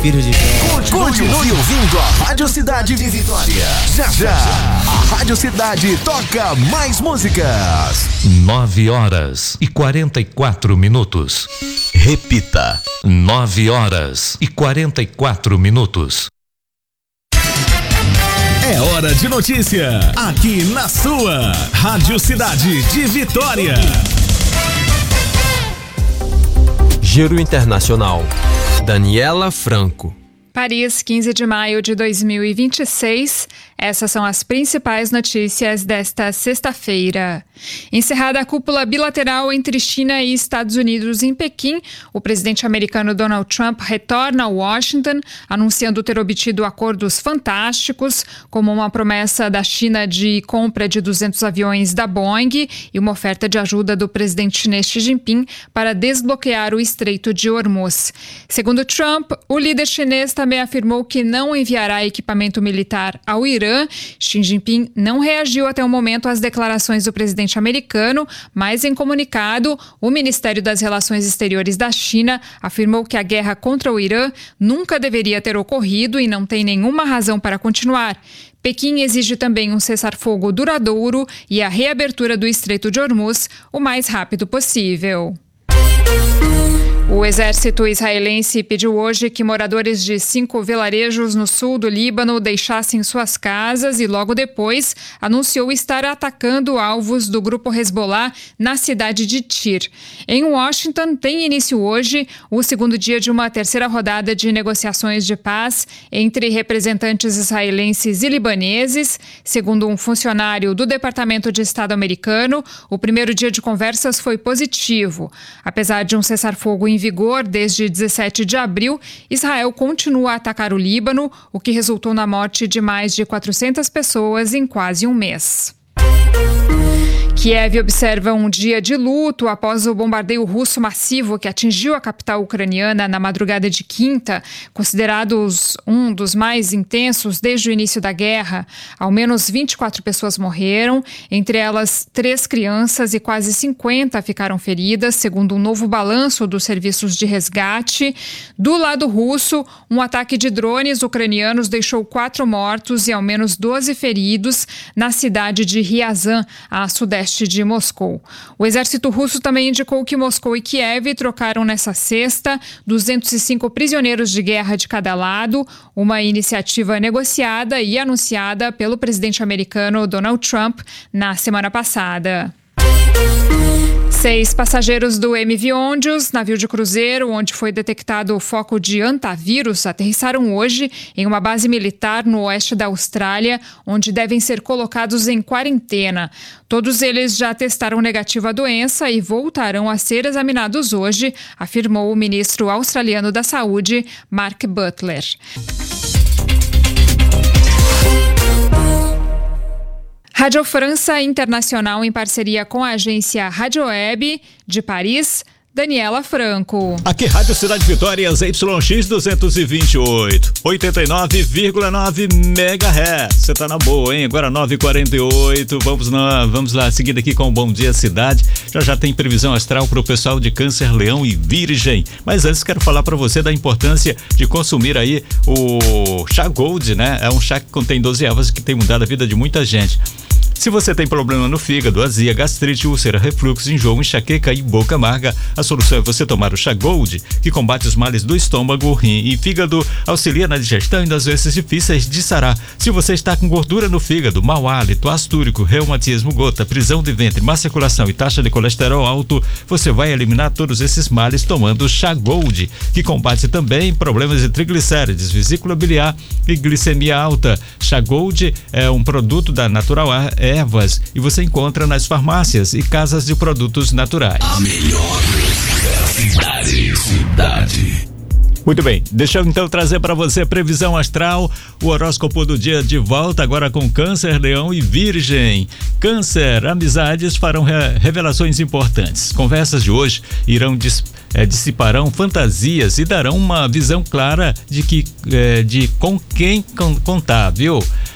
filho de... Continue ouvindo a Rádio Cidade de Vitória. Já, a Rádio Cidade toca mais músicas. 9h44. Repita. 9h44. É hora de notícia, aqui na sua Rádio Cidade de Vitória. Giro Internacional. Daniela Franco. Paris, 15 de maio de 2026. Essas são as principais notícias desta sexta-feira. Encerrada a cúpula bilateral entre China e Estados Unidos em Pequim, o presidente americano Donald Trump retorna a Washington, anunciando ter obtido acordos fantásticos, como uma promessa da China de compra de 200 aviões da Boeing e uma oferta de ajuda do presidente chinês Xi Jinping para desbloquear o Estreito de Hormuz. Segundo Trump, o líder chinês também afirmou que não enviará equipamento militar ao Irã. Xi Jinping não reagiu até o momento às declarações do presidente americano, mas em comunicado, o Ministério das Relações Exteriores da China afirmou que a guerra contra o Irã nunca deveria ter ocorrido e não tem nenhuma razão para continuar. Pequim exige também um cessar-fogo duradouro e a reabertura do Estreito de Hormuz o mais rápido possível. O exército israelense pediu hoje que moradores de 5 vilarejos no sul do Líbano deixassem suas casas e logo depois anunciou estar atacando alvos do grupo Hezbollah na cidade de Tir. Em Washington, tem início hoje o segundo dia de uma terceira rodada de negociações de paz entre representantes israelenses e libaneses. Segundo um funcionário do Departamento de Estado americano, o primeiro dia de conversas foi positivo. Apesar de um cessar-fogo em vigor desde 17 de abril, Israel continua a atacar o Líbano, o que resultou na morte de mais de 400 pessoas em quase um mês. Kiev observa um dia de luto após o bombardeio russo massivo que atingiu a capital ucraniana na madrugada de quinta, considerados um dos mais intensos desde o início da guerra. Ao menos 24 pessoas morreram, entre elas 3 crianças e quase 50 ficaram feridas, segundo um novo balanço dos serviços de resgate. Do lado russo, um ataque de drones ucranianos deixou 4 mortos e ao menos 12 feridos na cidade de Ryazan, a sudeste de Moscou. O exército russo também indicou que Moscou e Kiev trocaram nessa sexta 205 prisioneiros de guerra de cada lado, uma iniciativa negociada e anunciada pelo presidente americano Donald Trump na semana passada. 6 passageiros do MV Ondius, navio de cruzeiro onde foi detectado o foco de antavírus, aterrissaram hoje em uma base militar no oeste da Austrália, onde devem ser colocados em quarentena. Todos eles já testaram negativo à doença e voltarão a ser examinados hoje, afirmou o ministro australiano da Saúde, Mark Butler. Rádio França Internacional, em parceria com a agência Rádio Web de Paris, Daniela Franco. Aqui Rádio Cidade Vitória, ZYX 228, 89,9 MHz. Você tá na boa, hein? Agora 9h48. Vamos lá, seguindo aqui com o Bom Dia Cidade. Já tem previsão astral para o pessoal de Câncer, Leão e Virgem. Mas antes quero falar para você da importância de consumir aí o chá Gold, né? É um chá que contém 12 ervas que tem mudado a vida de muita gente. Se você tem problema no fígado, azia, gastrite, úlcera, refluxo, enjoo, enxaqueca e boca amarga, a solução é você tomar o chá Gold, que combate os males do estômago, rim e fígado, auxilia na digestão e nas doenças difíceis de sarar. Se você está com gordura no fígado, mau hálito, ácido úrico, reumatismo, gota, prisão de ventre, má circulação e taxa de colesterol alto, você vai eliminar todos esses males tomando o chá Gold, que combate também problemas de triglicérides, vesícula biliar e glicemia alta. Chá Gold é um produto da Natural Ervas e você encontra nas farmácias e casas de produtos naturais. A melhor cidade. Muito bem, deixa eu então trazer para você a previsão astral, o horóscopo do dia de volta agora com Câncer, Leão e Virgem. Câncer, amizades farão revelações importantes. Conversas de hoje irão dissiparão fantasias e darão uma visão clara de com quem contar, viu?